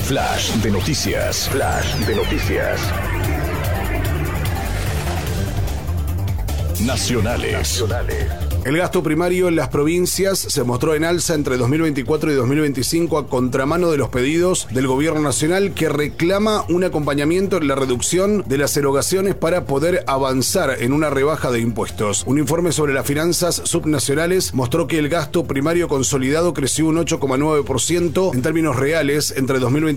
Flash de noticias. Flash de noticias. Nacionales. El gasto primario en las provincias se mostró en alza entre 2024 y 2025 a contramano de los pedidos del gobierno nacional, que reclama un acompañamiento en la reducción de las erogaciones para poder avanzar en una rebaja de impuestos. Un informe sobre las finanzas subnacionales mostró que el gasto primario consolidado creció un 8,9% en términos reales entre 2024